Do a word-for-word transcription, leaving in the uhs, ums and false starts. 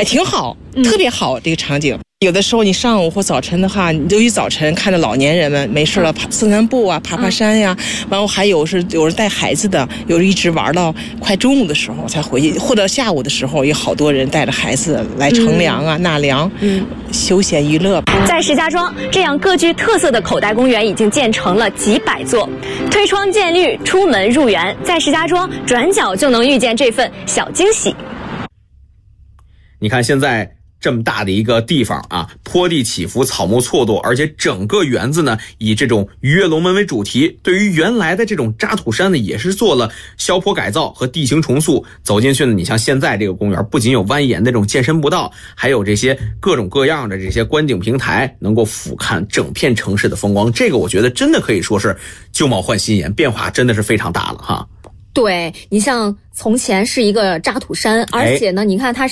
哎，挺好，特别好、嗯、这个场景。有的时候你上午或早晨的话，你就一早晨看到老年人们没事了爬散散步啊，爬爬山呀、啊，然后还有是有人带孩子的，有人一直玩到快中午的时候才回去，或者下午的时候有好多人带着孩子来乘凉啊、纳凉，嗯，休闲娱乐。 在石家庄，这样各具特色的口袋公园已经建成了几百座，推窗见绿，出门入园，在石家庄转角就能遇见这份小惊喜。 你看现在这么大的一个地方啊，坡地起伏，草木错落，而且整个园子呢以这种鱼跃龙门为主题，对于原来的这种渣土山呢也是做了削坡改造和地形重塑。走进去呢，你像现在这个公园不仅有蜿蜒的这种健身步道，还有这些各种各样的这些观景平台，能够俯瞰整片城市的风光。这个我觉得真的可以说是旧貌换新颜，变化真的是非常大了哈。 对，你像从前是一个渣土山，而且呢，你看它